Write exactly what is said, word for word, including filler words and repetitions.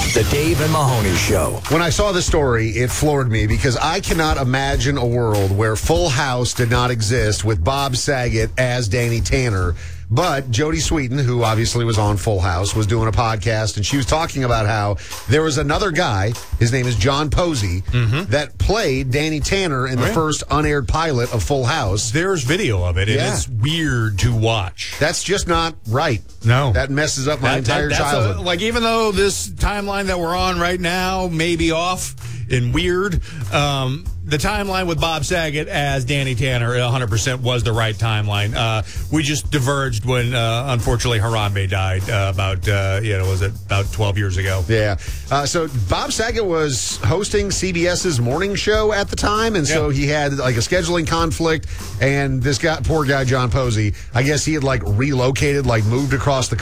The Dave and Mahoney Show. When I saw this story, it floored me because I cannot imagine a world where Full House did not exist with Bob Saget as Danny Tanner. But Jodie Sweetin, who obviously was on Full House, was doing a podcast, and she was talking about how there was another guy, his name is John Posey, mm-hmm. that played Danny Tanner in oh, the yeah. first unaired pilot of Full House. There's video of it, and Yeah. it's weird to watch. That's just not right. No. That messes up my That- entire that- that's childhood. a- like, even though this timeline that we're on right now may be off and weird, um, the timeline with Bob Saget as Danny Tanner one hundred percent was the right timeline. Uh, we just diverged when, uh, unfortunately, Harambe died uh, about, uh, you know, was it about twelve years ago? Yeah. Uh, so Bob Saget was hosting CBS's morning show at the time, and so Yeah. he had like a scheduling conflict. And this guy, poor guy John Posey, I guess he had like relocated, like moved across the